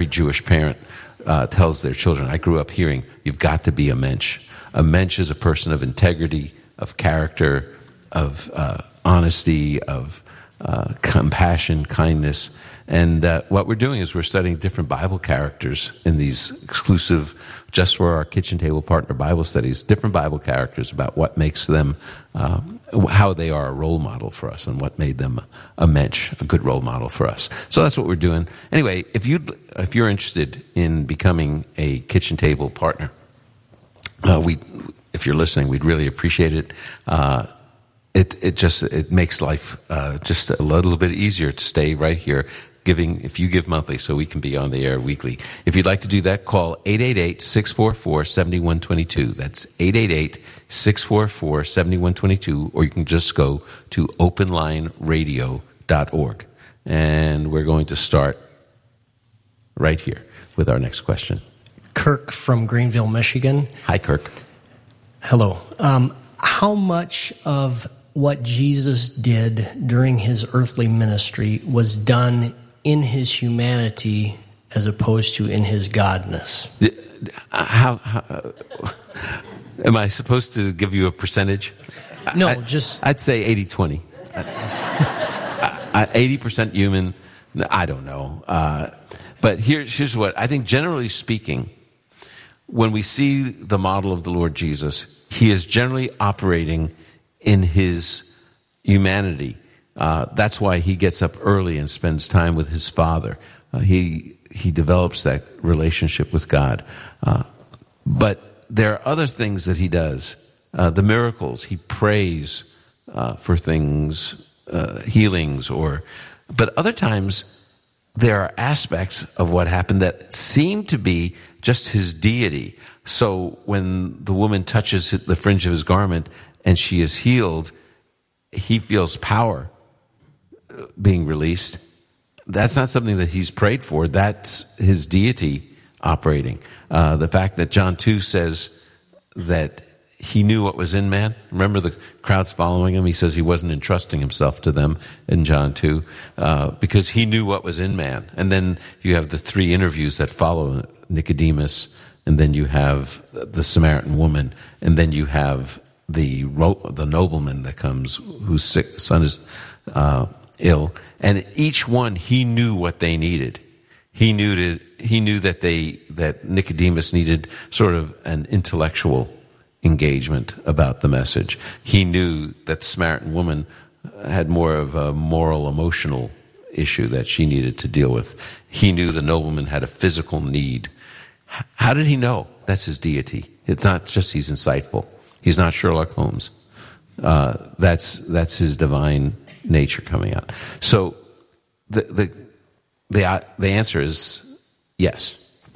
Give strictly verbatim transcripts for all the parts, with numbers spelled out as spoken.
Jewish parent uh, tells their children. I grew up hearing, you've got to be a mensch. A mensch is a person of integrity, of character, of uh, honesty, of uh, compassion, kindness. And uh, what we're doing is we're studying different Bible characters in these exclusive, just for our kitchen table partner Bible studies, different Bible characters about what makes them, uh, how they are a role model for us and what made them a mensch, a good role model for us. So that's what we're doing. Anyway, if you if you're interested in becoming a kitchen table partner, uh, we, if you're listening, we'd really appreciate it. Uh, it it just it makes life uh, just a little bit easier to stay right here. Giving, if you give monthly, so we can be on the air weekly. If you'd like to do that, call eight eight eight, six four four, seven one two two. That's eight eight eight, six four four, seven one two two, or you can just go to open line radio dot org. And we're going to start right here with our next question. Kirk from Greenville, Michigan. Hi, Kirk. Hello. Um, how much of what Jesus did during his earthly ministry was done in his humanity as opposed to in his godness? How, how uh, am I supposed to give you a percentage? No, I, just... I'd say eighty twenty. eighty percent human, I don't know. Uh, but here's, here's what, I think generally speaking, when we see the model of the Lord Jesus, he is generally operating in his humanity. Uh, that's why he gets up early and spends time with his Father. Uh, he he develops that relationship with God. Uh, but there are other things that he does. Uh, the miracles, he prays uh, for things, uh, healings, or. But other times, there are aspects of what happened that seem to be just his deity. So when the woman touches the fringe of his garment and she is healed, he feels power being released. That's not something that he's prayed for. That's his deity operating. Uh, the fact that John two says that he knew what was in man. Remember the crowds following him? He says he wasn't entrusting himself to them in John two uh, because he knew what was in man. And then you have the three interviews that follow Nicodemus, and then you have the Samaritan woman, and then you have the the nobleman that comes whose sick son is uh, ill. And each one, he knew what they needed. He knew to, he knew that they that Nicodemus needed sort of an intellectual engagement about the message. He knew that the Samaritan woman had more of a moral, emotional issue that she needed to deal with. He knew the nobleman had a physical need. How did he know? That's his deity. It's not just he's insightful. He's not Sherlock Holmes. Uh, that's that's his divine nature coming out. So the the the, uh, the answer is yes.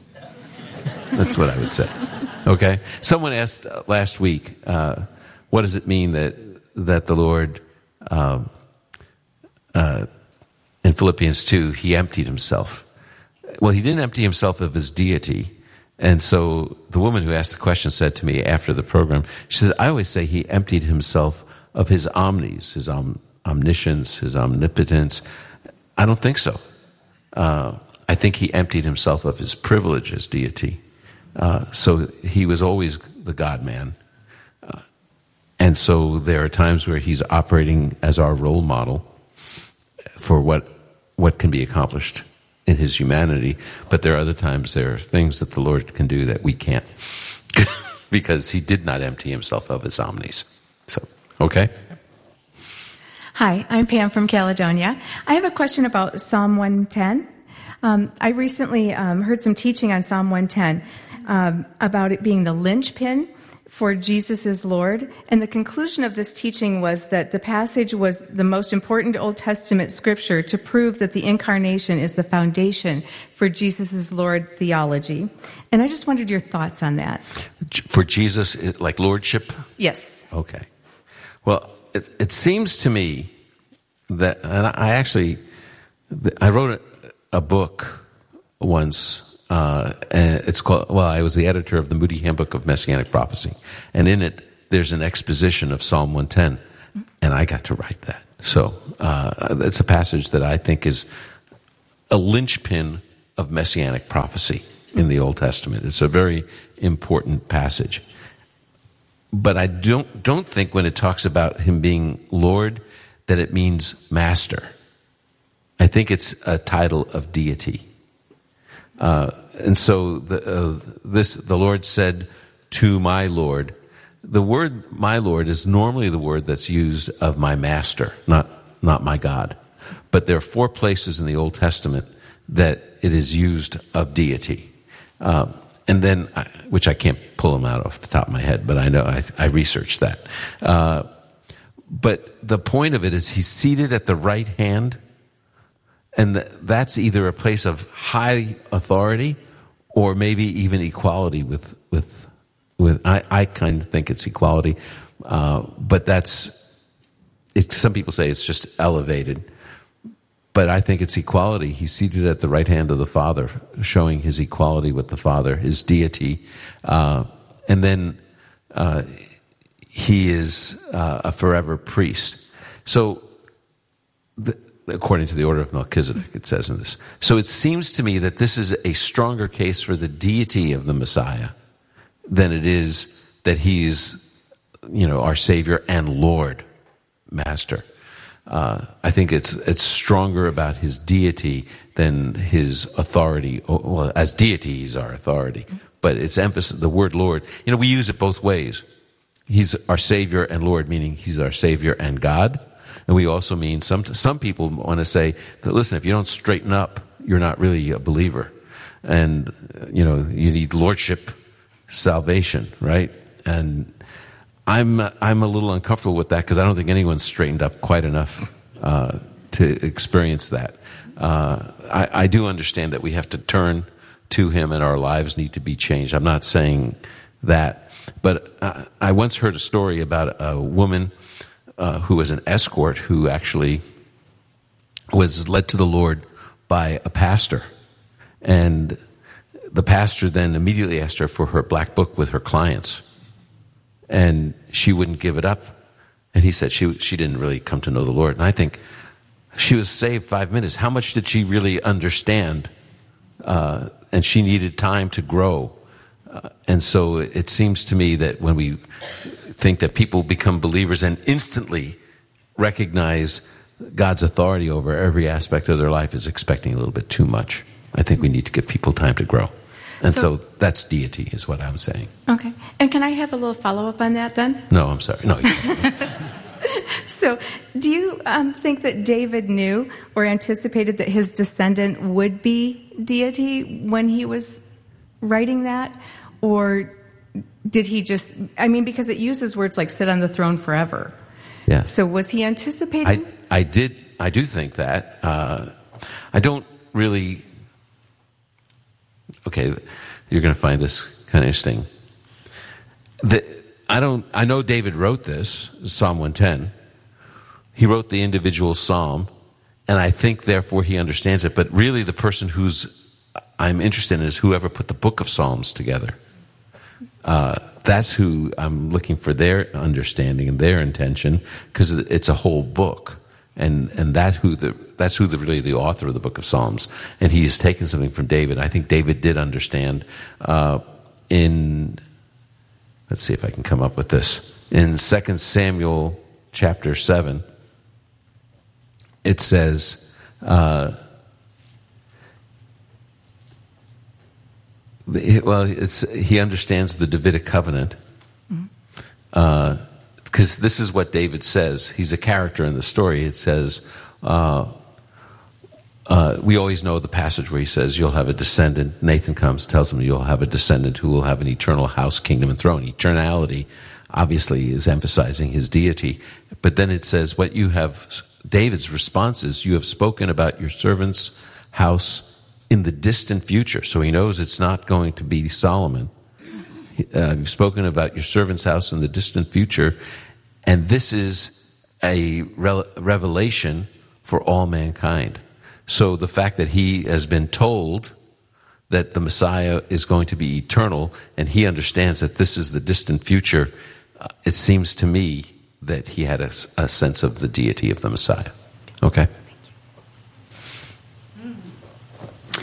That's what I would say. Okay. Someone asked uh, last week, uh, what does it mean that that the Lord, um, uh, in Philippians two, he emptied himself? Well, he didn't empty himself of his deity. And so the woman who asked the question said to me after the program, she said, I always say he emptied himself of his omnis, his om- omniscience, his omnipotence. I don't think so. Uh, I think he emptied himself of his privilege as deity. Uh, so he was always the God-man. Uh, and so there are times where he's operating as our role model for what what can be accomplished in his humanity. But there are other times there are things that the Lord can do that we can't because he did not empty himself of his omnis. So, okay? Hi, I'm Pam from Caledonia. I have a question about Psalm one ten. Um, I recently um, heard some teaching on Psalm one ten. Um, about it being the linchpin for Jesus is Lord. And the conclusion of this teaching was that the passage was the most important Old Testament scripture to prove that the incarnation is the foundation for Jesus is Lord theology. And I just wondered your thoughts on that. For Jesus, like lordship? Yes. Okay. Well, it, it seems to me that, and I actually, I wrote a, a book once. Uh, and it's called, well, I was the editor of the Moody Handbook of Messianic Prophecy. And in it, there's an exposition of Psalm one ten. And I got to write that. So uh, it's a passage that I think is a linchpin of messianic prophecy in the Old Testament. It's a very important passage. But I don't don't think when it talks about him being Lord that it means master. I think it's a title of deity. Uh, and so the, uh, this the Lord said to my Lord. The word "my Lord" is normally the word that's used of my master, not not my God. But there are four places in the Old Testament that it is used of deity. Um, and then, I, which I can't pull them out off the top of my head, but I know I, I researched that. Uh, but the point of it is he's seated at the right hand, and that's either a place of high authority or maybe even equality with with with. I, I kind of think it's equality, uh, but that's. It, some people say it's just elevated. But I think it's equality. He's seated at the right hand of the Father, showing his equality with the Father, his deity. Uh, and then uh, he is uh, a forever priest. So, the, according to the order of Melchizedek, it says in this. So it seems to me that this is a stronger case for the deity of the Messiah than it is that he is, you know, our Savior and Lord, Master. Uh, I think it's it's stronger about his deity than his authority. Well, as deity, he's our authority, but it's emphasis. The word Lord, you know, we use it both ways. He's our Savior and Lord, meaning he's our Savior and God, and we also mean some some people want to say that. Listen, if you don't straighten up, you're not really a believer, and you know you need lordship, salvation, right? And I'm I'm a little uncomfortable with that because I don't think anyone's straightened up quite enough uh, to experience that. Uh, I, I do understand that we have to turn to him and our lives need to be changed. I'm not saying that, but I, I once heard a story about a woman uh, who was an escort who actually was led to the Lord by a pastor, and the pastor then immediately asked her for her black book with her clients. And she wouldn't give it up. And he said she she didn't really come to know the Lord. And I think she was saved five minutes. How much did she really understand? Uh, and she needed time to grow. Uh, and so it seems to me that when we think that people become believers and instantly recognize God's authority over every aspect of their life is expecting a little bit too much. I think we need to give people time to grow. And so, so that's deity is what I'm saying. Okay. And can I have a little follow-up on that then? No, I'm sorry. No. So do you um, think that David knew or anticipated that his descendant would be deity when he was writing that? Or did he just, I mean, because it uses words like sit on the throne forever. Yeah. So was he anticipating? I, I did, I do think that. Uh, I don't really... Okay, you're going to find this kind of interesting. The, I don't. I know David wrote this, Psalm one ten. He wrote the individual psalm, and I think therefore he understands it. But really, the person who's I'm interested in is whoever put the book of Psalms together. Uh, that's who I'm looking for their understanding and their intention, because it's a whole book. And and that who the that's who the really the author of the book of Psalms, and he's taken something from David. I think David did understand. Uh, in let's see if I can come up with this in Second Samuel chapter seven. It says, uh, well, it's he understands the Davidic covenant. Mm-hmm. Uh, Because this is what David says. He's a character in the story. It says, uh, uh, we always know the passage where he says, you'll have a descendant. Nathan comes, tells him you'll have a descendant who will have an eternal house, kingdom, and throne. Eternality, obviously, is emphasizing his deity. But then it says, what you have, David's response is, you have spoken about your servant's house in the distant future. So he knows it's not going to be Solomon. Uh, you've spoken about your servant's house in the distant future, and this is a re- revelation for all mankind. So the fact that he has been told that the Messiah is going to be eternal, and he understands that this is the distant future, uh, it seems to me that he had a, a sense of the deity of the Messiah. Okay?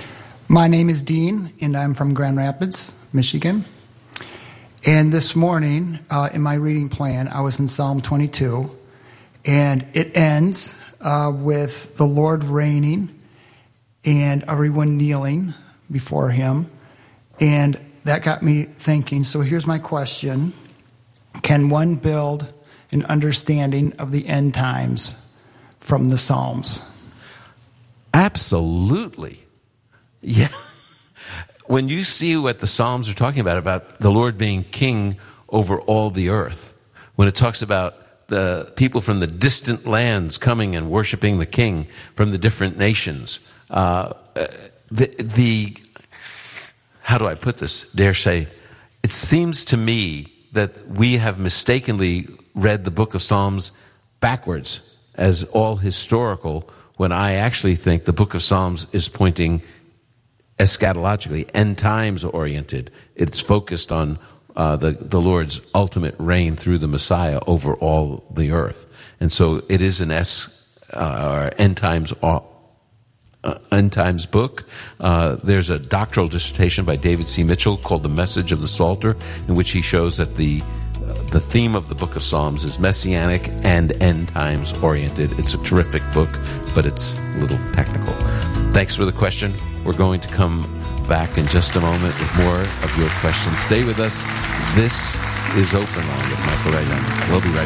My name is Dean, and I'm from Grand Rapids, Michigan. And this morning, uh, in my reading plan, I was in Psalm twenty-two, and it ends uh, with the Lord reigning and everyone kneeling before him. And that got me thinking, so here's my question. Can one build an understanding of the end times from the Psalms? Absolutely. Yeah. When you see what the Psalms are talking about, about the Lord being king over all the earth, when it talks about the people from the distant lands coming and worshiping the king from the different nations, uh, the, the, how do I put this, dare say, it seems to me that we have mistakenly read the book of Psalms backwards as all historical, when I actually think the book of Psalms is pointing eschatologically, end times oriented. It's focused on uh, the, the Lord's ultimate reign through the Messiah over all the earth. And so it is an es, uh, end times uh, end times book. Uh, there's a doctoral dissertation by David C. Mitchell called The Message of the Psalter, in which he shows that the The theme of the book of Psalms is messianic and end times oriented. It's a terrific book, but it's a little technical. Thanks for the question. We're going to come back in just a moment with more of your questions. Stay with us. This is Open Line with Michael Wright. We'll be right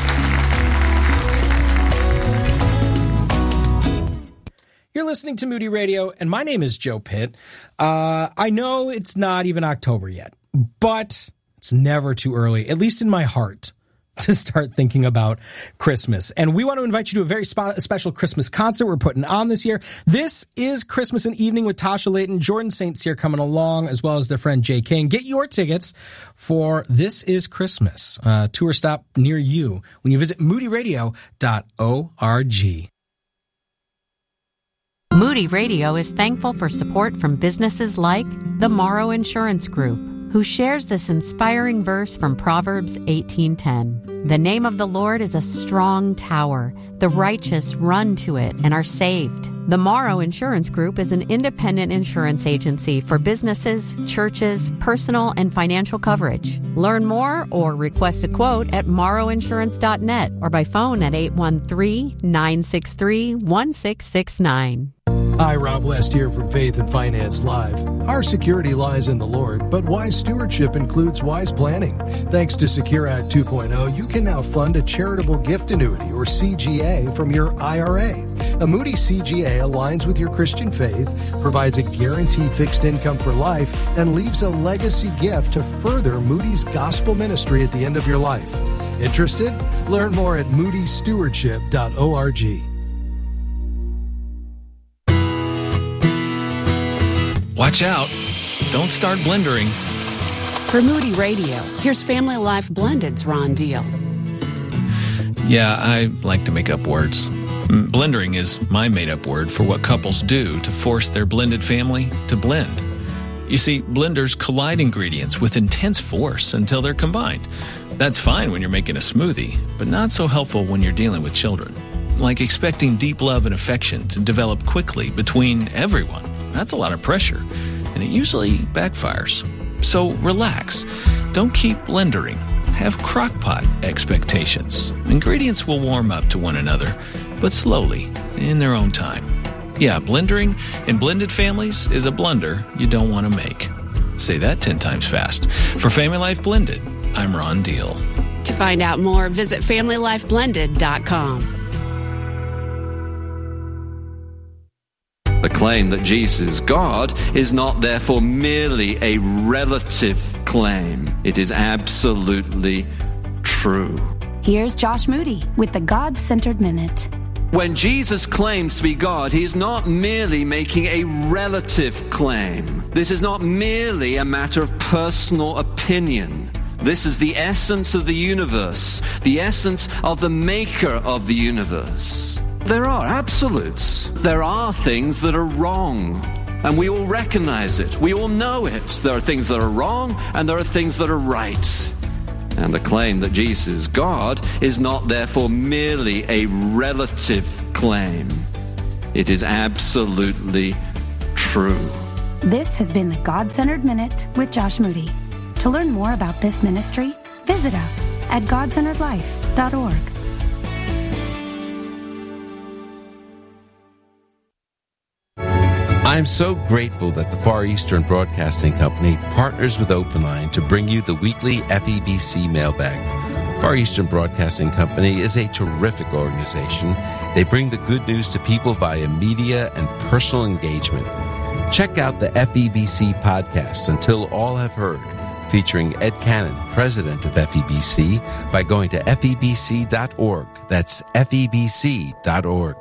back. You're listening to Moody Radio, and my name is Joe Pitt. Uh, I know it's not even October yet, but it's never too early, at least in my heart, to start thinking about Christmas. And we want to invite you to a very spe- special Christmas concert we're putting on this year. This is Christmas and Evening with Tasha Layton, Jordan Saint Cyr coming along, as well as their friend Jay King. Get your tickets for This Is Christmas, a tour stop near you when you visit moody radio dot org. Moody Radio is thankful for support from businesses like the Morrow Insurance Group, who shares this inspiring verse from Proverbs eighteen ten. The name of the Lord is a strong tower. The righteous run to it and are saved. The Morrow Insurance Group is an independent insurance agency for businesses, churches, personal and financial coverage. Learn more or request a quote at morrow insurance dot net or by phone at eight one three, nine six three, one six six nine. Hi, Rob West here from Faith and Finance Live. Our security lies in the Lord, but wise stewardship includes wise planning. Thanks to Secure Act two point oh, you can now fund a charitable gift annuity, or C G A, from your I R A. A Moody C G A aligns with your Christian faith, provides a guaranteed fixed income for life, and leaves a legacy gift to further Moody's gospel ministry at the end of your life. Interested? Learn more at moody stewardship dot org. Watch out. Don't start blendering. For Moody Radio, here's Family Life Blended's Ron Deal. Yeah, I like to make up words. Blendering is my made-up word for what couples do to force their blended family to blend. You see, blenders collide ingredients with intense force until they're combined. That's fine when you're making a smoothie, but not so helpful when you're dealing with children. Like expecting deep love and affection to develop quickly between everyone. That's a lot of pressure, and it usually backfires. So relax. Don't keep blendering. Have crock-pot expectations. Ingredients will warm up to one another, but slowly, in their own time. Yeah, blendering in blended families is a blunder you don't want to make. Say that ten times fast. For Family Life Blended, I'm Ron Deal. To find out more, visit family life blended dot com. The claim that Jesus is God is not therefore merely a relative claim. It is absolutely true. Here's Josh Moody with the God-Centered Minute. When Jesus claims to be God, he is not merely making a relative claim. This is not merely a matter of personal opinion. This is the essence of the universe, the essence of the maker of the universe. There are absolutes. There are things that are wrong, and we all recognize it. We all know it. There are things that are wrong, and there are things that are right. And the claim that Jesus is God is not therefore merely a relative claim. It is absolutely true. This has been the God-Centered Minute with Josh Moody. To learn more about this ministry, visit us at god centered life dot org. I'm so grateful that the Far Eastern Broadcasting Company partners with OpenLine to bring you the weekly F E B C mailbag. Far Eastern Broadcasting Company is a terrific organization. They bring the good news to people via media and personal engagement. Check out the F E B C podcast, Until All Have Heard, featuring Ed Cannon, president of F E B C, by going to F E B C dot org. That's F E B C dot org.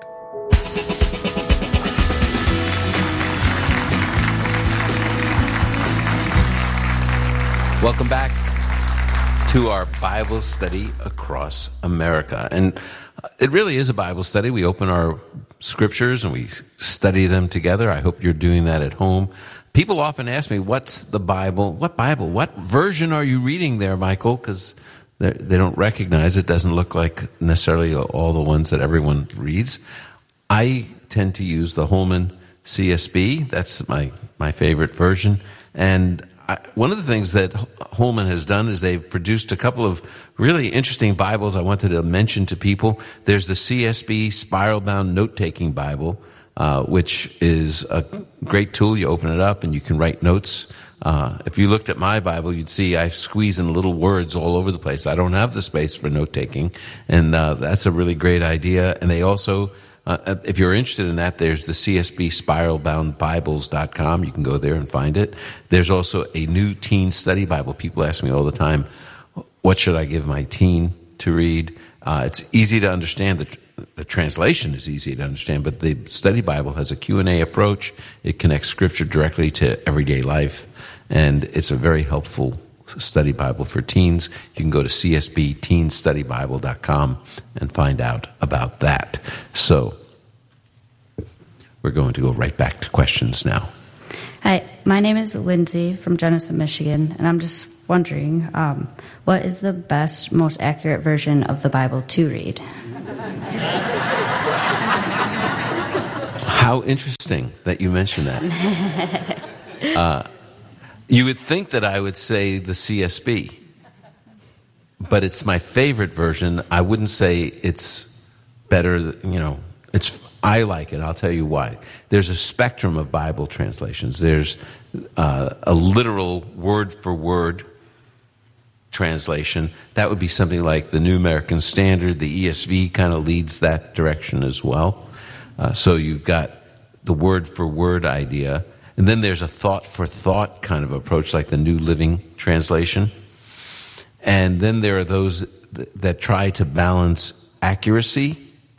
Welcome back to our Bible study across America. And it really is a Bible study. We open our scriptures and we study them together. I hope you're doing that at home. People often ask me, what's the Bible? What Bible? What version are you reading there, Michael? Because they don't recognize it. Doesn't look like necessarily all the ones that everyone reads. I tend to use the Holman C S B. That's my, my favorite version. And I, one of the things that Holman has done is they've produced a couple of really interesting Bibles I wanted to mention to people. There's the C S B Spiral-Bound Note-Taking Bible, uh, which is a great tool. You open it up and you can write notes. Uh, if you looked at my Bible, you'd see I squeeze in little words all over the place. I don't have the space for note-taking, and uh, that's a really great idea. And they also... Uh, if you're interested in that, there's the C S B Spiral Bound Bibles dot com. You can go there and find it. There's also a new teen study Bible. People ask me all the time, what should I give my teen to read? Uh, it's easy to understand. The, the translation is easy to understand, but the study Bible has a Q and A approach. It connects Scripture directly to everyday life, and it's a very helpful study Bible for teens. You can go to C S B teen study bible dot com and find out about that. So we're going to go right back to questions now. Hi, my name is Lindsay from Jenison, Michigan, and I'm just wondering, um, what is the best, most accurate version of the Bible to read? How interesting that you mentioned that. uh, You would think that I would say the C S B, but it's my favorite version. I wouldn't say it's better, you know, it's, I like it. I'll tell you why. There's a spectrum of Bible translations. There's uh, a literal word-for-word translation. That would be something like the New American Standard. The E S V kind of leads that direction as well. Uh, so you've got the word-for-word idea. And then there's a thought-for-thought kind of approach, like the New Living Translation. And then there are those th- that try to balance accuracy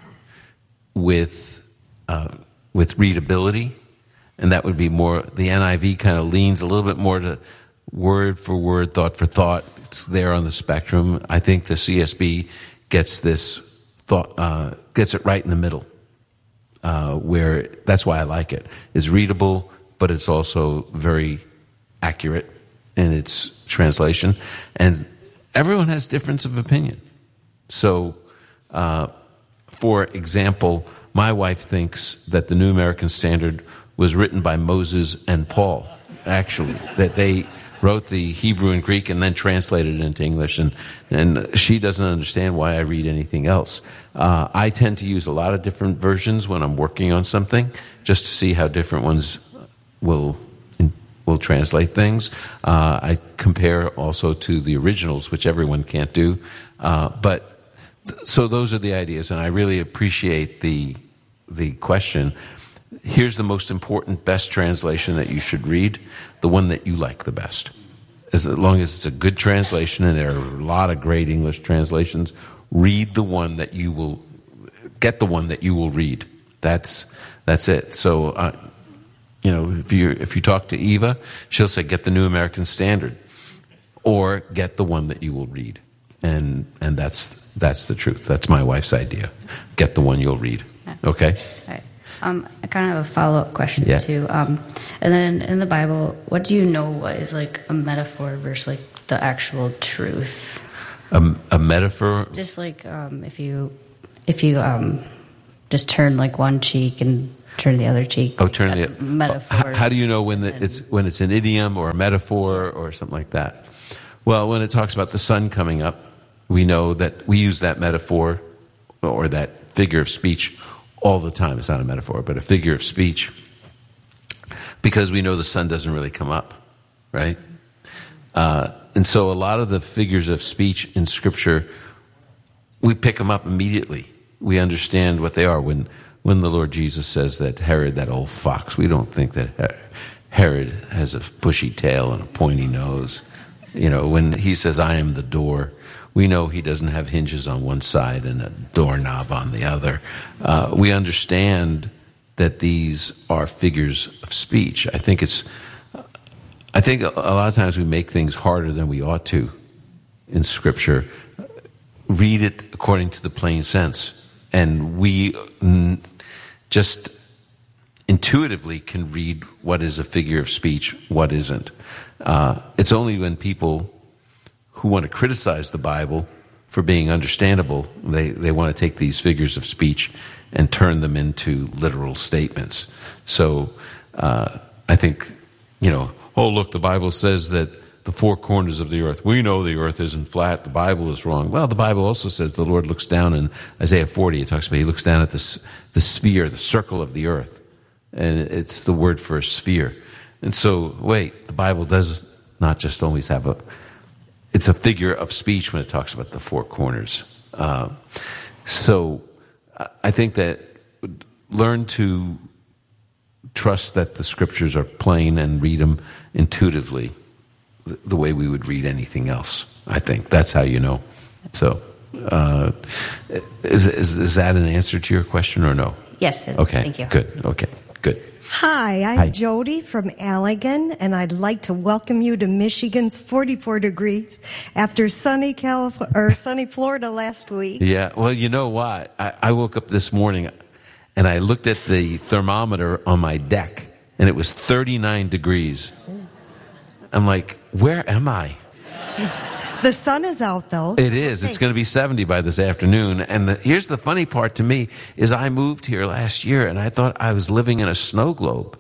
with uh, with readability, and that would be more, the N I V kind of leans a little bit more to word-for-word, thought-for-thought. It's there on the spectrum. I think the C S B gets this thought, uh, gets it right in the middle, uh, where that's why I like it. It's readable, but it's also very accurate in its translation. And everyone has difference of opinion. So, uh, for example, my wife thinks that the New American Standard was written by Moses and Paul, actually, that they wrote the Hebrew and Greek and then translated it into English, and, and she doesn't understand why I read anything else. Uh, I tend to use a lot of different versions when I'm working on something, just to see how different ones will will translate things. Uh, I compare also to the originals, which everyone can't do. Uh, but th- so those are the ideas, and I really appreciate the the question. Here's the most important, best translation that you should read, the one that you like the best. As long as it's a good translation, and there are a lot of great English translations, read the one that you will, get the one that you will read. That's that's it. So, uh, you know, if you if you talk to Eva, she'll say, get the New American Standard, or get the one that you will read. And and that's that's the truth. That's my wife's idea. Get the one you'll read. Okay? All right. Um, I kind of have a follow-up question, yeah. too. Um, and then in the Bible, what do you know what is like a metaphor versus like the actual truth? A, a metaphor? Just like um, if you if you um, just turn like one cheek and turn the other cheek. Oh, turn the metaphor. How, how do you know when the, it's when it's an idiom or a metaphor or something like that? Well, when it talks about the sun coming up, we know that we use that metaphor or that figure of speech all the time. It's not a metaphor, but a figure of speech, because we know the sun doesn't really come up, right? Uh, and so a lot of the figures of speech in Scripture, we pick them up immediately. We understand what they are. When when the Lord Jesus says that Herod, that old fox, we don't think that Herod has a bushy tail and a pointy nose. You know, when he says, I am the door, we know he doesn't have hinges on one side and a doorknob on the other. Uh, we understand that these are figures of speech. I think it's, I think a, a lot of times we make things harder than we ought to in Scripture. Read it according to the plain sense. And we mm, just intuitively can read what is a figure of speech, what isn't. Uh, it's only when people who want to criticize the Bible for being understandable, they, they want to take these figures of speech and turn them into literal statements. So uh, I think, you know, oh, look, the Bible says that the four corners of the earth. We know the earth isn't flat. The Bible is wrong. Well, the Bible also says the Lord looks down in Isaiah forty. It talks about he looks down at the, the sphere, the circle of the earth. And it's the word for a sphere. And so, wait, the Bible does not just always have a, it's a figure of speech when it talks about the four corners. Uh, so I think that learn to trust that the Scriptures are plain and read them intuitively the way we would read anything else. I think that's how you know. So uh, is, is, is that an answer to your question or no? Yes, it is. Okay, Thank you. good, okay, good. Hi, I'm Hi. Jody from Allegan, and I'd like to welcome you to Michigan's forty-four degrees after sunny California or sunny Florida last week. Yeah, well, you know what? I, I woke up this morning and I looked at the thermometer on my deck, and it was thirty-nine degrees. I'm like, where am I? The sun is out, though. It is. It's going to be seventy by this afternoon. And the, here's the funny part to me is I moved here last year, and I thought I was living in a snow globe.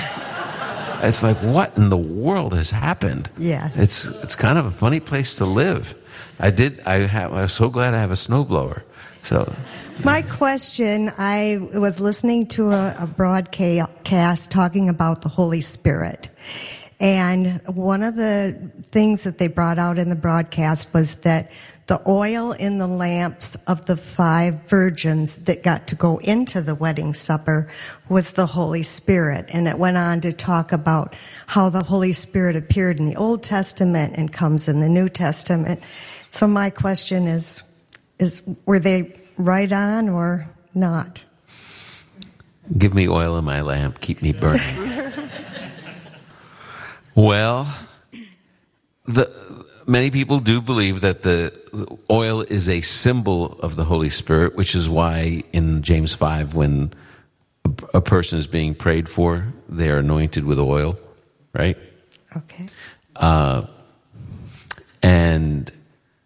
It's like, what in the world has happened? Yeah. It's it's kind of a funny place to live. I did. I have. I was so glad I have a snowblower. So. My question, I was listening to a, a broadcast talking about the Holy Spirit. And one of the things that they brought out in the broadcast was that the oil in the lamps of the five virgins that got to go into the wedding supper was the Holy Spirit. And it went on to talk about how the Holy Spirit appeared in the Old Testament and comes in the New Testament. So my question is, is were they right on or not? Give me oil in my lamp, keep me burning. Well, the, many people do believe that the, the oil is a symbol of the Holy Spirit, which is why in James five, when a, a person is being prayed for, they are anointed with oil, right? Okay. Uh, and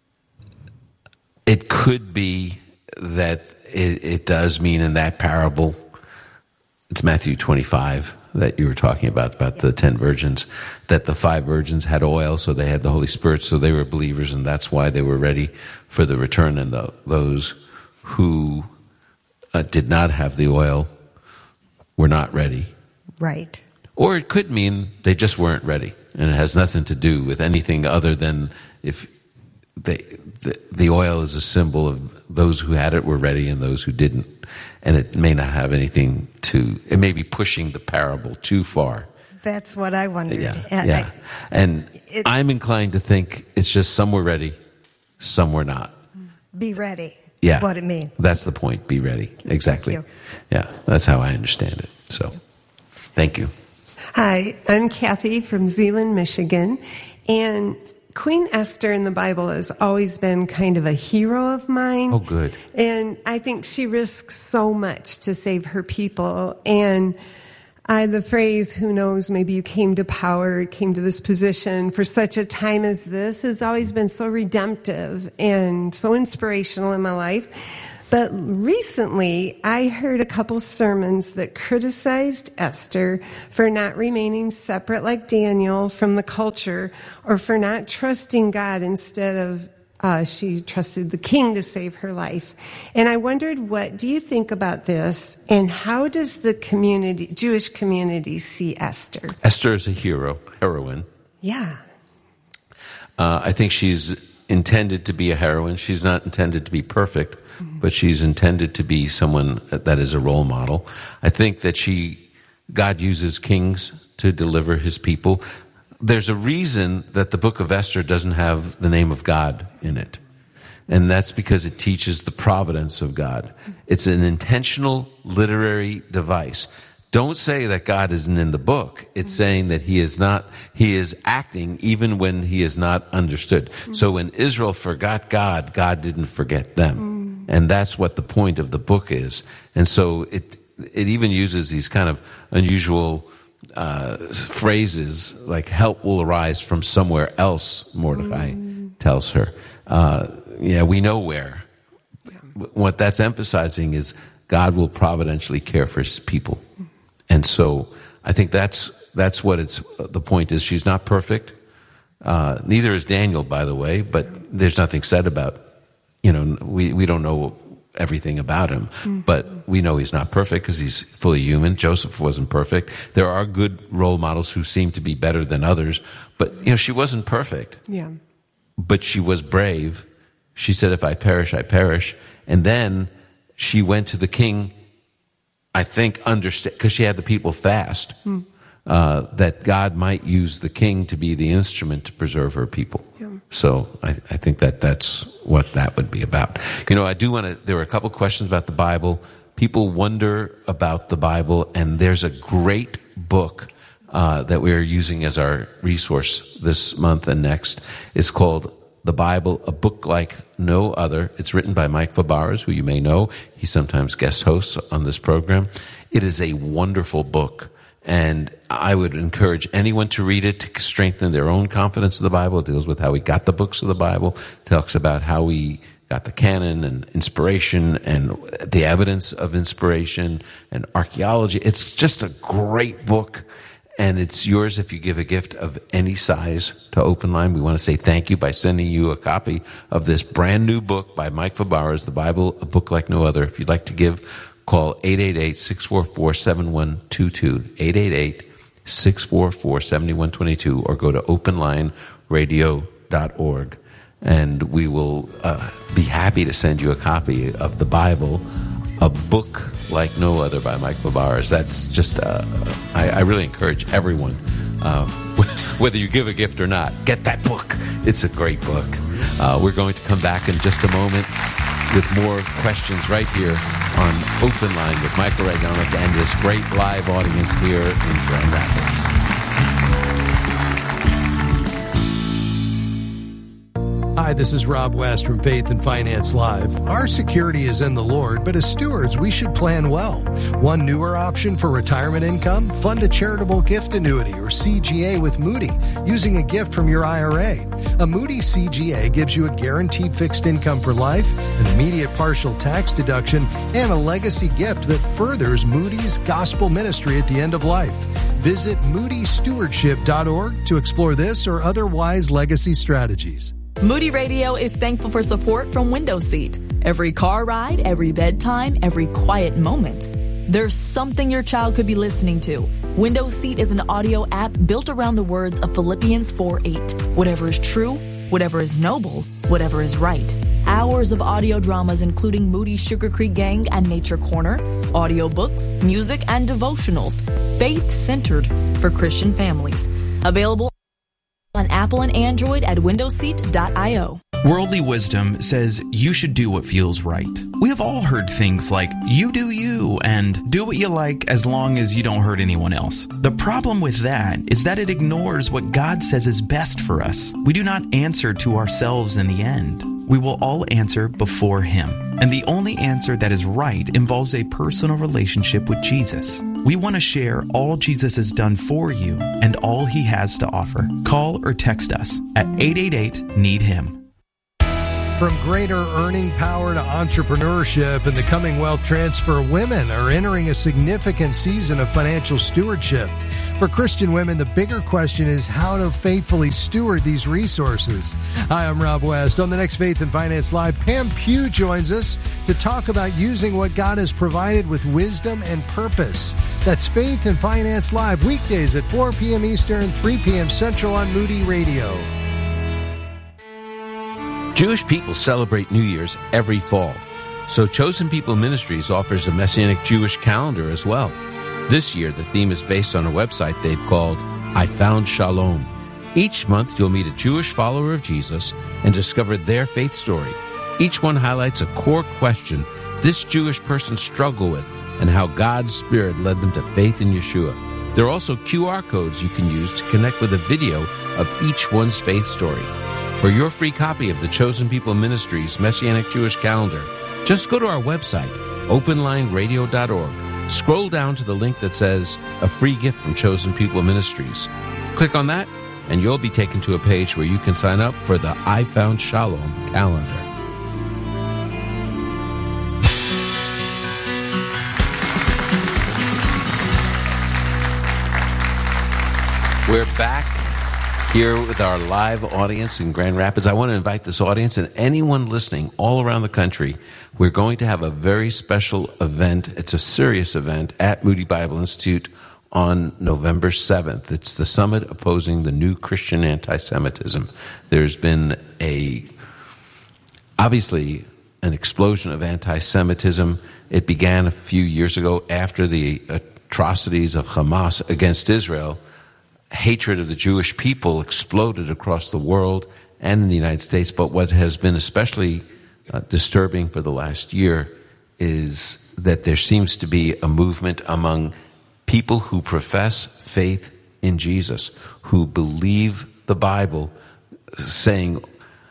it could be that it, it does mean in that parable, it's Matthew twenty-five, that you were talking about, about the ten virgins, that the five virgins had oil, so they had the Holy Spirit, so they were believers, and that's why they were ready for the return, and the, those who uh, did not have the oil were not ready. Right. Or it could mean they just weren't ready, and it has nothing to do with anything other than if they, the, the oil is a symbol of those who had it were ready and those who didn't. And it may not have anything to, it may be pushing the parable too far. That's what I wondered. Yeah, And yeah. I, and it, I'm inclined to think it's just some were ready, some were not. Be ready. Yeah. What it means. That's the point, be ready. Exactly. Thank you. Yeah, that's how I understand it. So, thank you. Hi, I'm Kathy from Zeeland, Michigan. And Queen Esther in the Bible has always been kind of a hero of mine. Oh, good. And I think she risks so much to save her people. And I, the phrase, who knows, maybe you came to power, came to this position for such a time as this, has always been so redemptive and so inspirational in my life. But recently, I heard a couple sermons that criticized Esther for not remaining separate like Daniel from the culture, or for not trusting God instead of uh, she trusted the king to save her life. And I wondered, what do you think about this? And how does the community, Jewish community, see Esther? Esther is a hero, heroine. Yeah. Uh, I think she's intended to be a heroine. She's not intended to be perfect, mm-hmm. but she's intended to be someone that is a role model. I think that she, God uses kings to deliver his people. There's a reason that the book of Esther doesn't have the name of God in it. And that's because it teaches the providence of God. It's an intentional literary device. Don't say that God isn't in the book. It's saying that he is not, he is acting even when he is not understood. Mm. So when Israel forgot God, God didn't forget them. Mm. And that's what the point of the book is. And so it, it even uses these kind of unusual, uh, phrases like help will arise from somewhere else, Mordecai mm. tells her. Uh, yeah, we know where. Yeah. What that's emphasizing is God will providentially care for his people. And so I think that's that's what it's the point is. She's not perfect. Uh, neither is Daniel, by the way, but there's nothing said about, you know, we, we don't know everything about him, mm-hmm. but we know he's not perfect because he's fully human. Joseph wasn't perfect. There are good role models who seem to be better than others, but, you know, she wasn't perfect. Yeah. But she was brave. She said, if I perish, I perish. And then she went to the king, I think, understand, because she had the people fast, mm. uh, that God might use the king to be the instrument to preserve her people. Yeah. So I, I think that that's what that would be about. You know, I do want to, there were a couple questions about the Bible. People wonder about the Bible, and there's a great book uh, that we're using as our resource this month and next. It's called The Bible, A Book Like No Other. It's written by Mike Fabarez, who you may know. He sometimes guest hosts on this program. It is a wonderful book, and I would encourage anyone to read it to strengthen their own confidence in the Bible. It deals with how we got the books of the Bible, talks about how we got the canon and inspiration and the evidence of inspiration and archaeology. It's just a great book. And it's yours if you give a gift of any size to Open Line. We want to say thank you by sending you a copy of this brand new book by Mike Fabarez, The Bible, A Book Like No Other. If you'd like to give, call eight eight eight, six four four, seven one two two, eight eight eight, six four four, seven one two two, or go to open line radio dot org. And we will uh, be happy to send you a copy of the Bible, A Book Like No Other by Mike Fabarez. That's just, uh, I, I really encourage everyone, uh, whether you give a gift or not, get that book. It's a great book. Uh, we're going to come back in just a moment with more questions right here on Open Line with Michael Reganomic and this great live audience here in Grand Rapids. Hi, this is Rob West from Faith and Finance Live. Our security is in the Lord, but as stewards, we should plan well. One newer option for retirement income? Fund a charitable gift annuity or C G A with Moody using a gift from your I R A. A Moody C G A gives you a guaranteed fixed income for life, an immediate partial tax deduction, and a legacy gift that furthers Moody's gospel ministry at the end of life. Visit moody stewardship dot org to explore this or other wise legacy strategies. Moody Radio is thankful for support from Window Seat. Every car ride, every bedtime, every quiet moment. There's something your child could be listening to. Window Seat is an audio app built around the words of Philippians four eight. Whatever is true, whatever is noble, whatever is right. Hours of audio dramas including Moody Sugar Creek Gang and Nature Corner, audiobooks, music, and devotionals. Faith-centered for Christian families. Available on Apple and Android at window seat dot io. Worldly wisdom says you should do what feels right. We have all heard things like, you do you, and do what you like as long as you don't hurt anyone else. The problem with that is that it ignores what God says is best for us. We do not answer to ourselves in the end. We will all answer before Him. And the only answer that is right involves a personal relationship with Jesus. We want to share all Jesus has done for you and all He has to offer. Call or text us at eight eight eight, need him. From greater earning power to entrepreneurship and the coming wealth transfer, women are entering a significant season of financial stewardship. For Christian women, the bigger question is how to faithfully steward these resources. Hi, I'm Rob West. On the next Faith and Finance Live, Pam Pugh joins us to talk about using what God has provided with wisdom and purpose. That's Faith and Finance Live, weekdays at four p.m. Eastern, three p.m. Central on Moody Radio. Jewish people celebrate New Year's every fall, so Chosen People Ministries offers a Messianic Jewish calendar as well. This year, the theme is based on a website they've called I Found Shalom. Each month, you'll meet a Jewish follower of Jesus and discover their faith story. Each one highlights a core question this Jewish person struggled with and how God's Spirit led them to faith in Yeshua. There are also Q R codes you can use to connect with a video of each one's faith story. For your free copy of the Chosen People Ministries Messianic Jewish Calendar, just go to our website, open line radio dot org. Scroll down to the link that says A Free Gift from Chosen People Ministries. Click on that, and you'll be taken to a page where you can sign up for the I Found Shalom calendar. We're back here with our live audience in Grand Rapids. I want to invite this audience and anyone listening all around the country. We're going to have a very special event. It's a serious event at Moody Bible Institute on November seventh. It's the Summit Opposing the New Christian Anti-Semitism. There's been a, obviously, an explosion of anti-Semitism. It began a few years ago after the atrocities of Hamas against Israel. Hatred of the Jewish people exploded across the world and in the United States. But what has been especially uh, disturbing for the last year is that there seems to be a movement among people who profess faith in Jesus, who believe the Bible, saying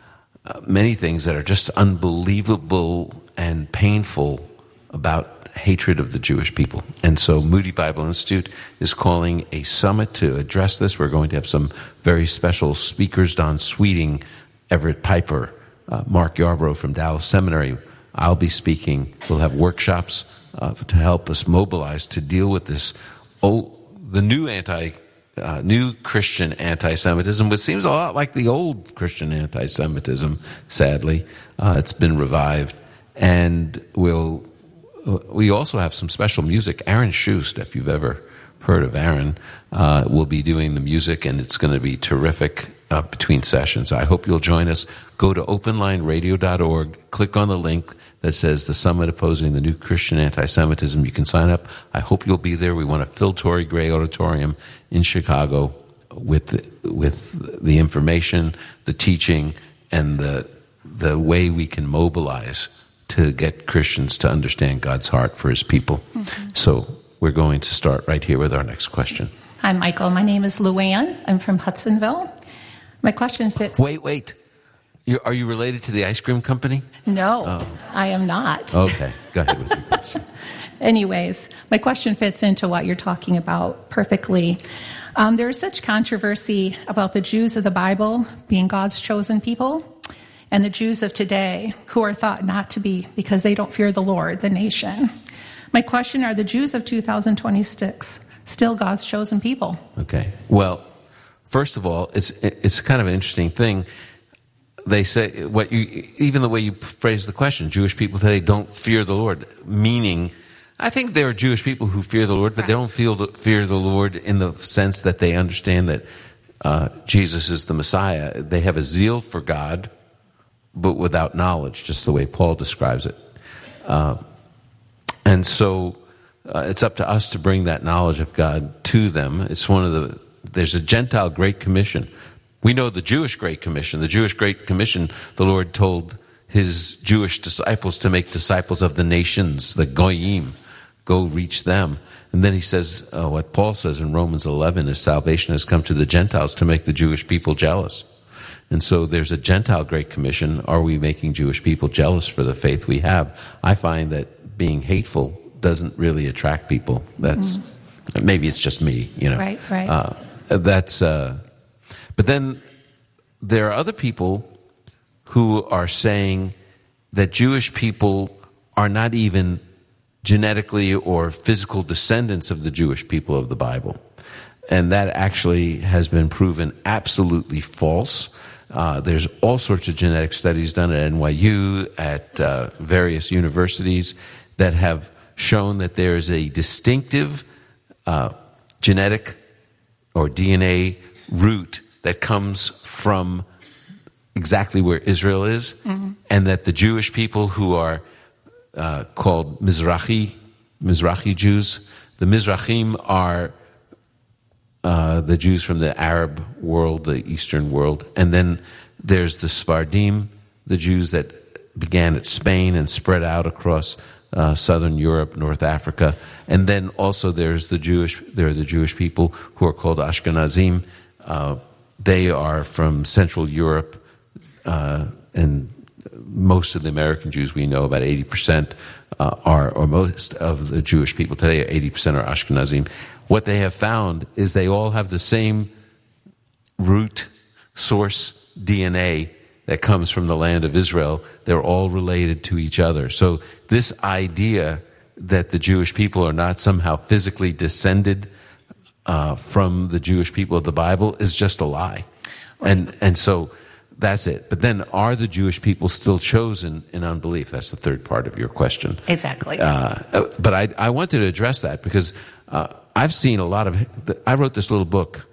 uh, many things that are just unbelievable and painful about hatred of the Jewish people. And so Moody Bible Institute is calling a summit to address this. We're going to have some very special speakers, Don Sweeting, Everett Piper, uh, Mark Yarbrough from Dallas Seminary. I'll be speaking. We'll have workshops uh, to help us mobilize to deal with this, oh, the new anti, uh, new Christian anti-Semitism, which seems a lot like the old Christian anti-Semitism, sadly. Uh, it's been revived. And we'll We also have some special music. Aaron Schust, if you've ever heard of Aaron, uh, will be doing the music, and it's going to be terrific uh, between sessions. I hope you'll join us. Go to open line radio dot org, click on the link that says the Summit Opposing the New Christian Anti-Semitism. You can sign up. I hope you'll be there. We want to fill Torrey Gray Auditorium in Chicago with the, with the information, the teaching, and the the way we can mobilize to get Christians to understand God's heart for his people. Mm-hmm. So we're going to start right here with our next question. Hi, Michael. My name is Luann. I'm from Hudsonville. My question fits... Wait, wait. You're, are you related to the ice cream company? No, oh. I am not. Okay, go ahead with your question. Anyways, my question fits into what you're talking about perfectly. Um, there is such controversy about the Jews of the Bible being God's chosen people, and the Jews of today, who are thought not to be because they don't fear the Lord, the nation. My question, are the Jews of two thousand twenty-six still God's chosen people? Okay. Well, first of all, it's it's kind of an interesting thing. They say, what you even the way you phrase the question, Jewish people today don't fear the Lord, meaning, I think there are Jewish people who fear the Lord, but they don't feel the, fear the Lord in the sense that they understand that uh, Jesus is the Messiah. They have a zeal for God, but without knowledge, just the way Paul describes it. Uh, and so uh, it's up to us to bring that knowledge of God to them. It's one of the, there's a Gentile Great Commission. We know the Jewish Great Commission. The Jewish Great Commission, the Lord told his Jewish disciples to make disciples of the nations, the Goyim, go reach them. And then he says, uh, what Paul says in Romans eleven is salvation has come to the Gentiles to make the Jewish people jealous. And so there's a Gentile Great Commission. Are we making Jewish people jealous for the faith we have? I find that being hateful doesn't really attract people. That's mm-hmm. maybe it's just me, you know. Right, right. Uh, that's. Uh, but then there are other people who are saying that Jewish people are not even genetically or physical descendants of the Jewish people of the Bible. And that actually has been proven absolutely false. Uh, there's all sorts of genetic studies done at N Y U, at uh, various universities, that have shown that there is a distinctive uh, genetic or D N A root that comes from exactly where Israel is, mm-hmm. and that the Jewish people who are uh, called Mizrahi, Mizrahi Jews, the Mizrahim are uh, the Jews from the Arab world, the Eastern world, and then there's the Sephardim, the Jews that began at Spain and spread out across uh, southern Europe, North Africa, and then also there's the Jewish. There are the Jewish people who are called Ashkenazim. Uh, they are from Central Europe. Uh, and most of the American Jews we know, about eighty percent, uh, are, or most of the Jewish people today, eighty percent are Ashkenazim. What they have found is they all have the same root source D N A that comes from the land of Israel. They're all related to each other. So this idea that the Jewish people are not somehow physically descended uh, from the Jewish people of the Bible is just a lie. And and so that's it. But then, are the Jewish people still chosen in unbelief? That's the third part of your question. Exactly. Uh, but I, I wanted to address that because uh, I've seen a lot of... I wrote this little book,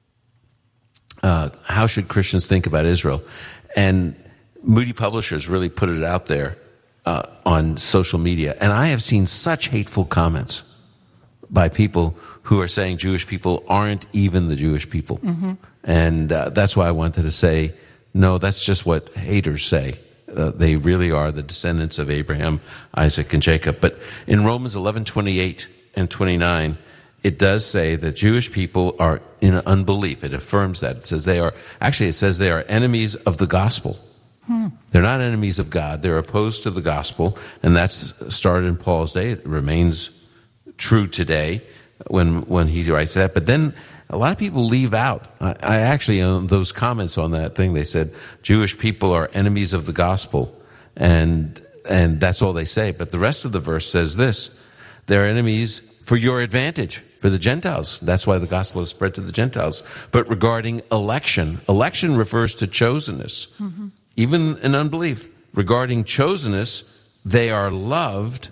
uh, How Should Christians Think About Israel? And Moody Publishers really put it out there uh, on social media. And I have seen such hateful comments by people who are saying Jewish people aren't even the Jewish people. Mm-hmm. And uh, that's why I wanted to say... No, that's just what haters say. Uh, they really are the descendants of Abraham, Isaac, and Jacob. But in Romans eleven twenty-eight and twenty-nine, it does say that Jewish people are in unbelief. It affirms that. It says they are, actually it says they are enemies of the gospel. Hmm. They're not enemies of God. They're opposed to the gospel. And that's started in Paul's day. It remains true today when, when he writes that. But then a lot of people leave out. I, I actually, on those comments on that thing, they said Jewish people are enemies of the gospel, and and that's all they say. But the rest of the verse says this: they're enemies for your advantage, for the Gentiles. That's why the gospel is spread to the Gentiles. But regarding election, election refers to chosenness, mm-hmm. even in unbelief. Regarding chosenness, they are loved,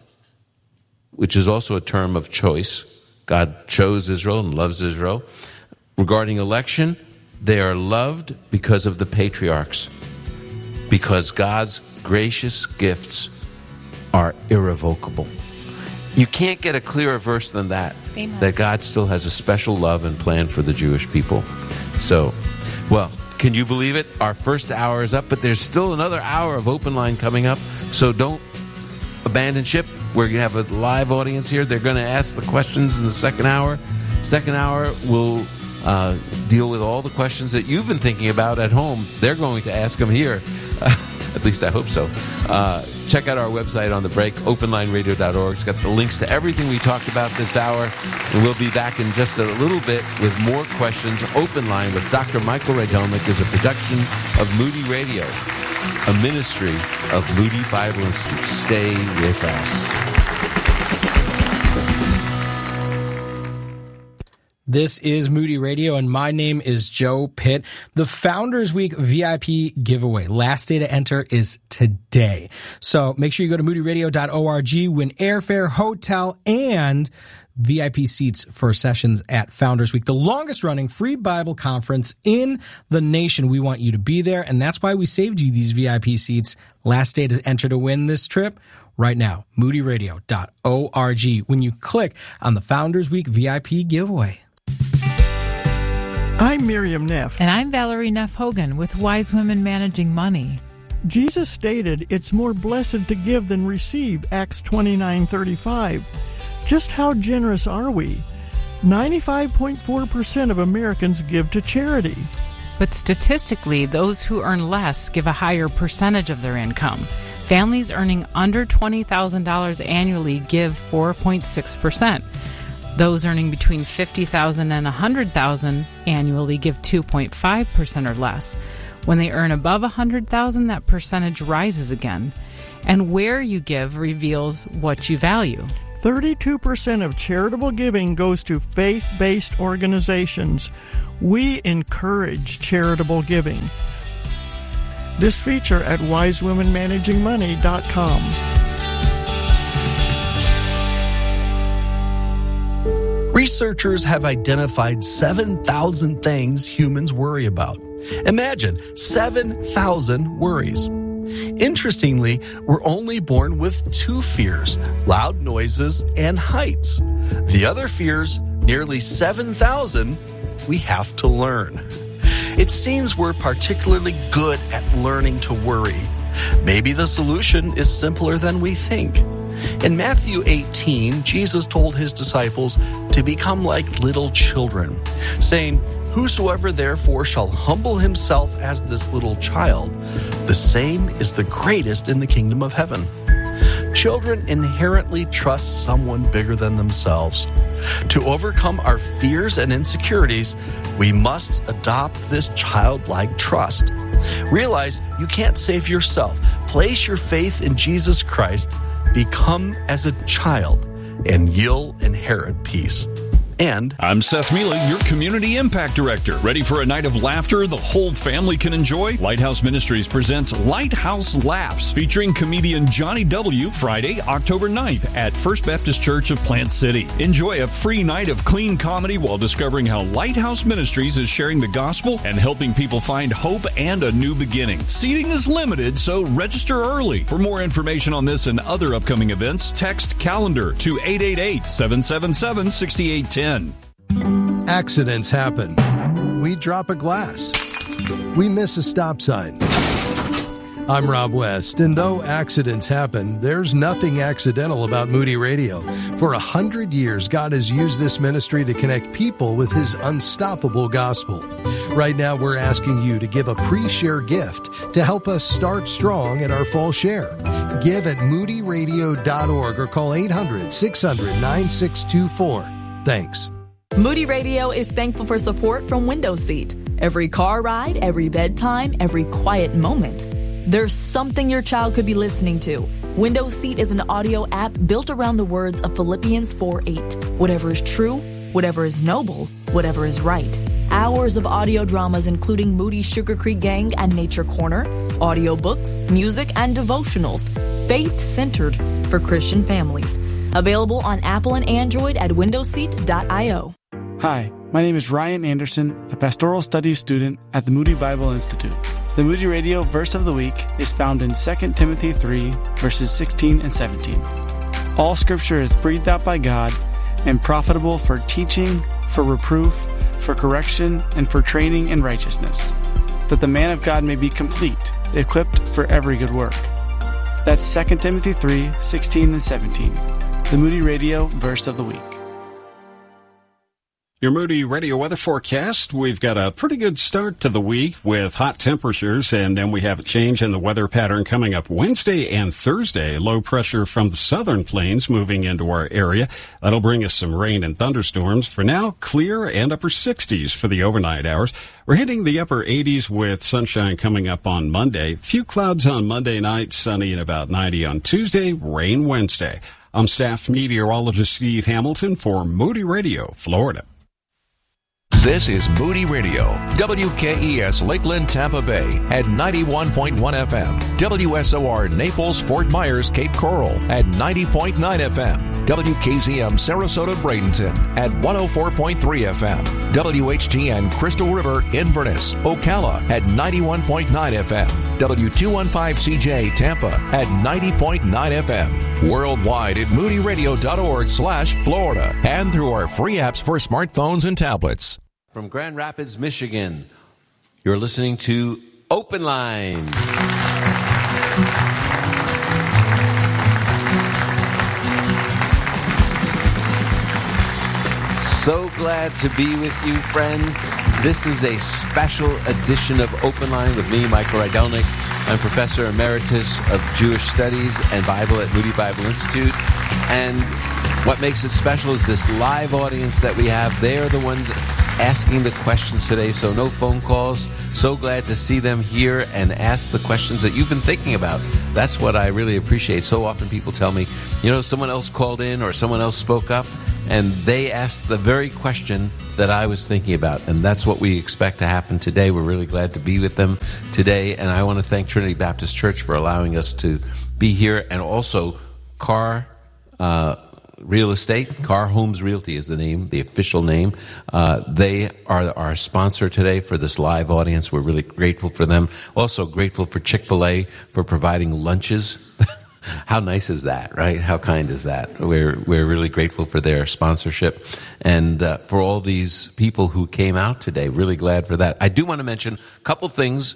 which is also a term of choice. God chose Israel and loves Israel. Regarding election, they are loved because of the patriarchs, because God's gracious gifts are irrevocable. You can't get a clearer verse than that, Amen. That God still has a special love and plan for the Jewish people. So, well, can you believe it? Our first hour is up, but there's still another hour of Open Line coming up, so don't abandon ship. We're going to have a live audience here. They're going to ask the questions in the second hour. Second hour, we'll uh, deal with all the questions that you've been thinking about at home. They're going to ask them here. Uh, at least I hope so. Uh, check out our website on the break, open line radio dot org. It's got the links to everything we talked about this hour. And we'll be back in just a little bit with more questions. Open Line with Doctor Michael Redelnik is a production of Moody Radio, a ministry of Moody Bible Institute. Stay with us. This is Moody Radio, and my name is Joe Pitt. The Founders Week V I P giveaway. Last day to enter is today. So make sure you go to moody radio dot org, win airfare, hotel, and V I P seats for sessions at Founders Week, the longest running free Bible conference in the nation. We want you to be there, and that's why we saved you these V I P seats. Last day to enter to win this trip right now, moody radio dot org, when you click on the Founders Week V I P giveaway. I'm Miriam Neff. And I'm Valerie Neff Hogan with Wise Women Managing Money. Jesus stated it's more blessed to give than receive, Acts twenty-nine thirty-five. Just how generous are we? ninety-five point four percent of Americans give to charity. But statistically, those who earn less give a higher percentage of their income. Families earning under twenty thousand dollars annually give four point six percent. Those earning between fifty thousand dollars and one hundred thousand dollars annually give two point five percent or less. When they earn above one hundred thousand dollars, that percentage rises again. And where you give reveals what you value. thirty-two percent of charitable giving goes to faith-based organizations. We encourage charitable giving. This feature at wise women managing money dot com. Researchers have identified seven thousand things humans worry about. Imagine seven thousand worries. Interestingly, we're only born with two fears, loud noises and heights. The other fears, nearly seven thousand, we have to learn. It seems we're particularly good at learning to worry. Maybe the solution is simpler than we think. In Matthew eighteen, Jesus told his disciples to become like little children, saying, "Whosoever therefore shall humble himself as this little child, the same is the greatest in the kingdom of heaven." Children inherently trust someone bigger than themselves. To overcome our fears and insecurities, we must adopt this childlike trust. Realize you can't save yourself. Place your faith in Jesus Christ. Become as a child, and you'll inherit peace. And I'm Seth Mealy, your Community Impact Director. Ready for a night of laughter the whole family can enjoy? Lighthouse Ministries presents Lighthouse Laughs, featuring comedian Johnny W. Friday, October ninth at First Baptist Church of Plant City. Enjoy a free night of clean comedy while discovering how Lighthouse Ministries is sharing the gospel and helping people find hope and a new beginning. Seating is limited, so register early. For more information on this and other upcoming events, text calendar to eight eight eight, seven seven seven, six eight one zero. Accidents happen. We drop a glass. We miss a stop sign. I'm Rob West, and though accidents happen, there's nothing accidental about Moody Radio. For a hundred years, God has used this ministry to connect people with His unstoppable gospel. Right now, we're asking you to give a pre-share gift to help us start strong at our fall share. Give at moody radio dot org or call eight hundred, six hundred, nine six two four. Thanks. Moody Radio is thankful for support from Window Seat. Every car ride, every bedtime, every quiet moment. There's something your child could be listening to. Window Seat is an audio app built around the words of Philippians four eight. Whatever is true, whatever is noble, whatever is right. Hours of audio dramas including Moody's Sugar Creek Gang and Nature Corner, audiobooks, music, and devotionals. Faith-centered for Christian families. Available on Apple and Android at window seat dot io. Hi, my name is Ryan Anderson, a pastoral studies student at the Moody Bible Institute. The Moody Radio Verse of the Week is found in Second Timothy three, verses sixteen and seventeen. All Scripture is breathed out by God and profitable for teaching, for reproof, for correction, and for training in righteousness, that the man of God may be complete, equipped for every good work. That's Second Timothy three, sixteen and seventeen. The Moody Radio Verse of the Week. Your Moody Radio weather forecast. We've got a pretty good start to the week with hot temperatures, and then we have a change in the weather pattern coming up Wednesday and Thursday. Low pressure from the southern plains moving into our area. That'll bring us some rain and thunderstorms. For now, clear and upper sixties for the overnight hours. We're hitting the upper eighties with sunshine coming up on Monday. Few clouds on Monday night, sunny and about ninety on Tuesday, rain Wednesday. I'm staff meteorologist Steve Hamilton for Moody Radio, Florida. This is Moody Radio, W K E S Lakeland, Tampa Bay at ninety-one point one F M, W S O R Naples, Fort Myers, Cape Coral at ninety point nine F M, W K Z M Sarasota, Bradenton at one oh four point three F M, W H G N Crystal River, Inverness, Ocala at ninety-one point nine F M, W two fifteen C J Tampa at ninety point nine F M, worldwide at moody radio dot org slash Florida, and through our free apps for smartphones and tablets. From Grand Rapids, Michigan, you're listening to Open Line. So glad to be with you, friends. This is a special edition of Open Line with me, Michael Rydelnik. I'm Professor Emeritus of Jewish Studies and Bible at Moody Bible Institute. And what makes it special is this live audience that we have. They are the ones asking the questions today, so no phone calls. So glad to see them here and ask the questions that you've been thinking about. That's what I really appreciate. So often people tell me, you know, someone else called in or someone else spoke up, and they asked the very question that I was thinking about. And that's what we expect to happen today. We're really glad to be with them today. And I want to thank Trinity Baptist Church for allowing us to be here, and also Carr uh, Real Estate. Carr Homes Realty is the name, the official name. Uh, they are our sponsor today for this live audience. We're really grateful for them. Also grateful for Chick-fil-A for providing lunches. How nice is that, right? How kind is that? We're we're really grateful for their sponsorship, and uh, for all these people who came out today. Really glad for that. I do want to mention a couple things.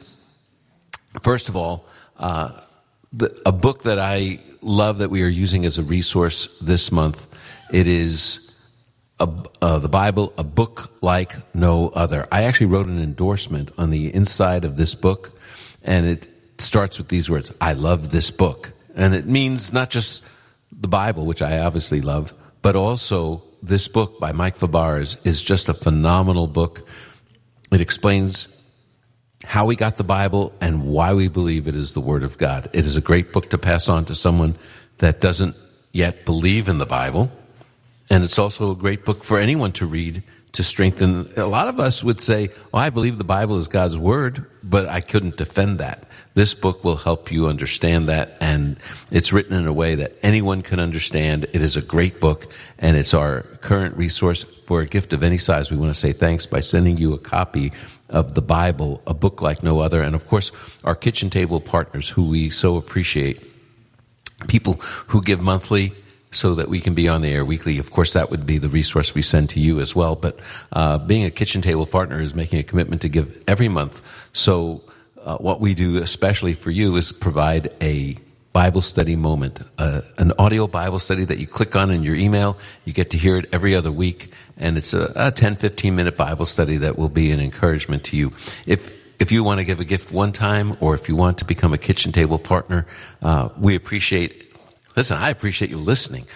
First of all, uh, the, a book that I love that we are using as a resource this month. It is a, uh, the Bible, a book like no other. I actually wrote an endorsement on the inside of this book, and it starts with these words: "I love this book." And it means not just the Bible, which I obviously love, but also this book by Mike Fabarez is just a phenomenal book. It explains how we got the Bible and why we believe it is the Word of God. It is a great book to pass on to someone that doesn't yet believe in the Bible. And it's also a great book for anyone to read to strengthen. A lot of us would say, well, I believe the Bible is God's Word, but I couldn't defend that. This book will help you understand that, and it's written in a way that anyone can understand. It is a great book, and it's our current resource. For a gift of any size, we want to say thanks by sending you a copy of the Bible, a book like no other. And of course, our kitchen table partners, who we so appreciate, people who give monthly so that we can be on the air weekly. Of course, that would be the resource we send to you as well. But uh, being a kitchen table partner is making a commitment to give every month. So uh, what we do, especially for you, is provide a Bible study moment, uh, an audio Bible study that you click on in your email. You get to hear it every other week, and it's a, a ten, fifteen-minute Bible study that will be an encouragement to you. If if you want to give a gift one time, or if you want to become a kitchen table partner, uh, we appreciate. Listen, I appreciate you listening.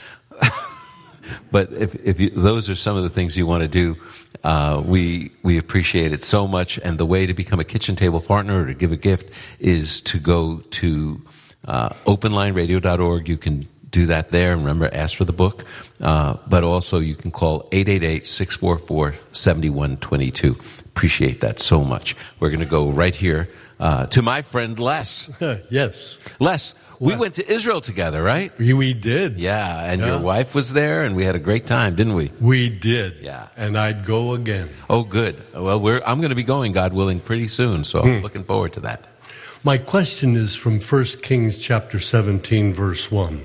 But if, if you, those are some of the things you want to do, uh, we we appreciate it so much. And the way to become a kitchen table partner or to give a gift is to go to uh, open line radio dot org. You can do that there. And remember, ask for the book. Uh, but also you can call eight eight eight, six four four, seven one two two. Appreciate that so much. We're going to go right here uh, to my friend Les. Yes. Les, we went to Israel together, right? We, we did. Yeah, and Yeah. your wife was there, and we had a great time, didn't we? We did. Yeah. And I'd go again. Oh, good. Well, we're, I'm going to be going, God willing, pretty soon, so I'm looking forward to that. My question is from First Kings chapter seventeen, verse one.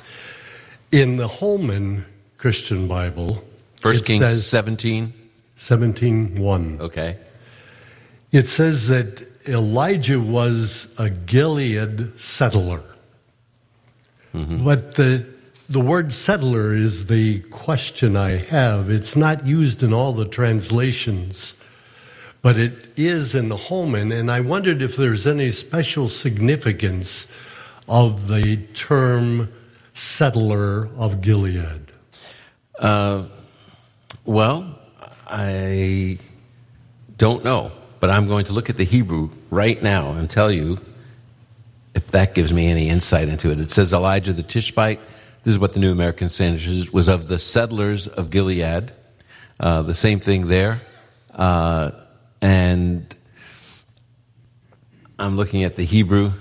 In the Holman Christian Bible, First it Kings says- seventeen? seventeen one. Okay. It says that Elijah was a Gilead settler. Mm-hmm. But the the word settler is the question I have. It's not used in all the translations, but it is in the Holman, and I wondered if there's any special significance of the term settler of Gilead. Uh, well, I don't know, but I'm going to look at the Hebrew right now and tell you if that gives me any insight into it. It says Elijah the Tishbite. This is what the New American Standard says, was of the settlers of Gilead. Uh, the same thing there. Uh, and I'm looking at the Hebrew.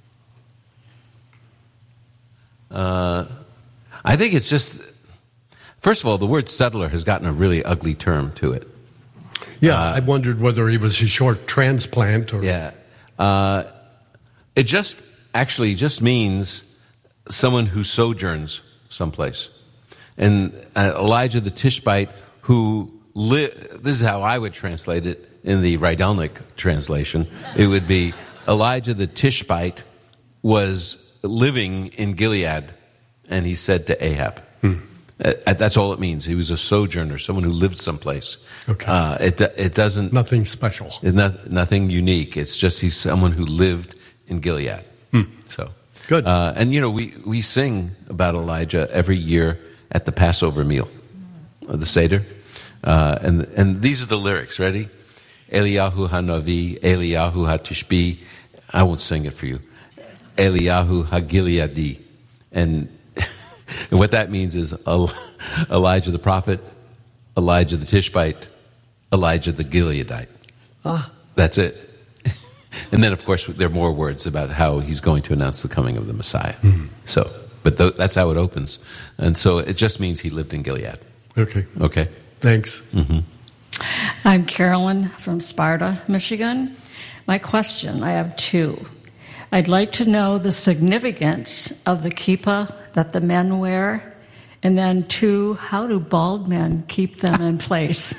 Uh, I think it's just, first of all, the word settler has gotten a really ugly term to it. Yeah, uh, I wondered whether he was a short transplant or... Yeah. Uh, it just actually just means someone who sojourns someplace. And uh, Elijah the Tishbite, who li- this is how I would translate it in the Rydelnik translation. It would be Elijah the Tishbite was living in Gilead, and he said to Ahab. Hmm. Uh, that's all it means. He was a sojourner, someone who lived someplace. Okay. Uh, it it doesn't nothing special. It's not, nothing unique. It's just he's someone who lived in Gilead. Hmm. So good. Uh, and you know we we sing about Elijah every year at the Passover meal, uh, the Seder. Uh, and and these are the lyrics. Ready? Eliyahu Hanavi, Eliyahu Hatishbi. I won't sing it for you. Eliyahu Hagileadi. And, and what that means is Elijah the prophet, Elijah the Tishbite, Elijah the Gileadite. Ah. That's it. And then, of course, there are more words about how he's going to announce the coming of the Messiah. Mm. So, but th- that's how it opens. And so it just means he lived in Gilead. Okay. Okay. Thanks. Mm-hmm. I'm Carolyn from Sparta, Michigan. My question, I have two. I'd like to know the significance of the kippah that the men wear, and then two, how do bald men keep them in place?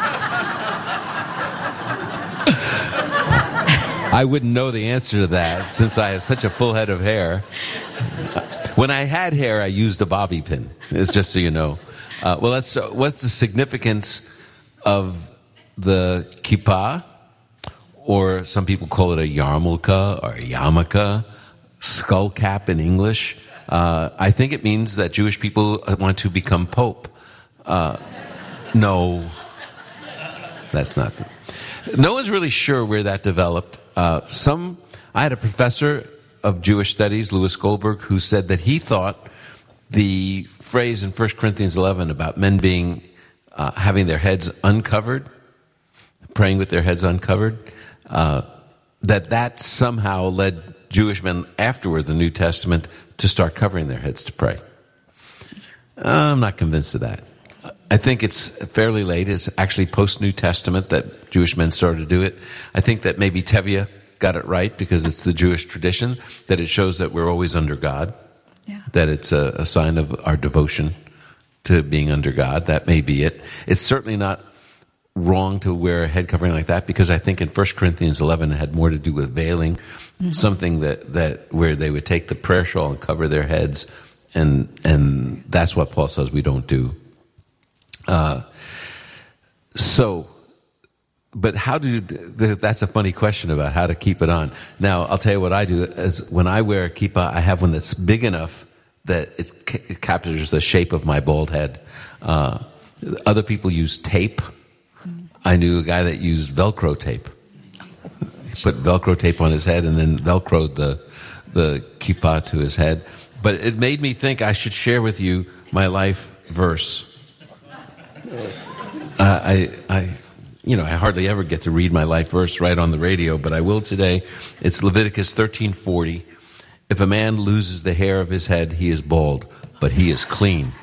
I wouldn't know the answer to that since I have such a full head of hair. When I had hair, I used a bobby pin. It's just so you know. Uh, well, that's uh, what's the significance of the kippah, or some people call it a yarmulke or a yarmulke, skull cap in English. Uh, I think it means that Jewish people want to become pope. Uh, no, that's not. No one's really sure where that developed. Uh, some, I had a professor of Jewish studies, Louis Goldberg, who said that he thought the phrase in First Corinthians eleven about men being uh, having their heads uncovered, praying with their heads uncovered, uh, that that somehow led Jewish men afterward, the New Testament, to start covering their heads to pray. Uh, I'm not convinced of that. I think it's fairly late. It's actually post-New Testament that Jewish men started to do it. I think that maybe Tevye got it right because it's the Jewish tradition, that it shows that we're always under God, yeah. that it's a, a sign of our devotion to being under God. That may be it. It's certainly not wrong to wear a head covering like that, because I think in First Corinthians eleven it had more to do with veiling, mm-hmm. something that, that where they would take the prayer shawl and cover their heads, and and that's what Paul says we don't do. Uh, so, but how do you, that's a funny question about how to keep it on. Now, I'll tell you what I do is when I wear a kippah, I have one that's big enough that it, ca- it captures the shape of my bald head. Uh, other people use tape. I knew a guy that used Velcro tape. He put Velcro tape on his head and then Velcroed the, the kippah to his head. But it made me think I should share with you my life verse. Uh, I, I, you know, I hardly ever get to read my life verse right on the radio, but I will today. It's Leviticus thirteen forty. If a man loses the hair of his head, he is bald, but he is clean.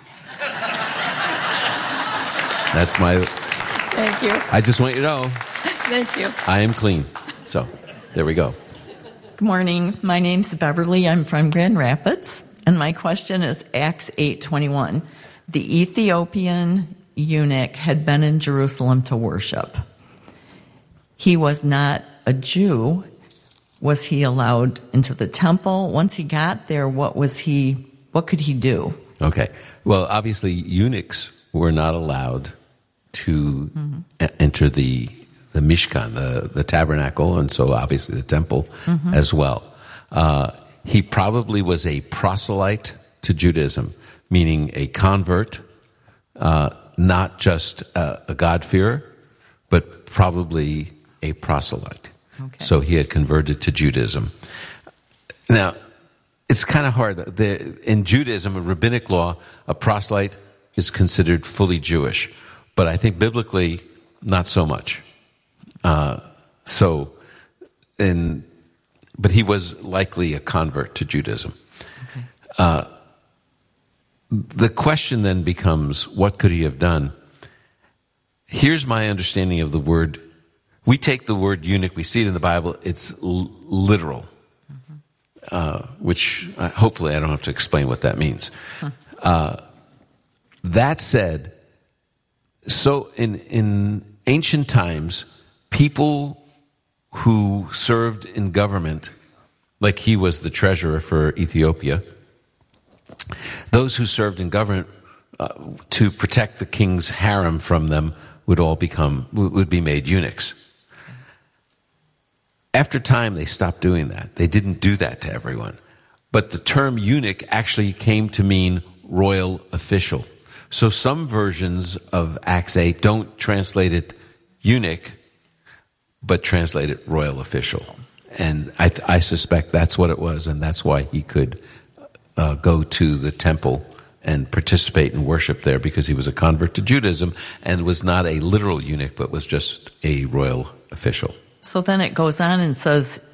That's my... Thank you. I just want you to know. Thank you. I am clean. So, there we go. Good morning. My name's Beverly. I'm from Grand Rapids. And my question is Acts eight twenty-one. The Ethiopian eunuch had been in Jerusalem to worship. He was not a Jew. Was he allowed into the temple? Once he got there, what was he, what could he do? Okay. Well, obviously eunuchs were not allowed to mm-hmm. a- enter the the Mishkan, the, the tabernacle, and so obviously the temple mm-hmm. as well. Uh, he probably was a proselyte to Judaism, meaning a convert, uh, not just a, a God-fearer, but probably a proselyte. Okay. So he had converted to Judaism. Now, it's kind of hard. The, in Judaism, in rabbinic law, a proselyte is considered fully Jewish. But I think biblically, not so much. Uh, so, in, but he was likely a convert to Judaism. Okay. Uh, the question then becomes, what could he have done? Here's my understanding of the word. We take the word eunuch, we see it in the Bible, it's l- literal, mm-hmm. uh, which uh, hopefully I don't have to explain what that means. Huh. Uh, that said, so in, in ancient times, people who served in government, like he was the treasurer for Ethiopia, those who served in government uh, to protect the king's harem from them would all become, would be made eunuchs. After time, they stopped doing that. They didn't do that to everyone. But the term eunuch actually came to mean royal official. So some versions of Acts eight don't translate it eunuch, but translate it royal official. And I, I suspect that's what it was, and that's why he could uh, go to the temple and participate in worship there, because he was a convert to Judaism and was not a literal eunuch, but was just a royal official. So then it goes on and says,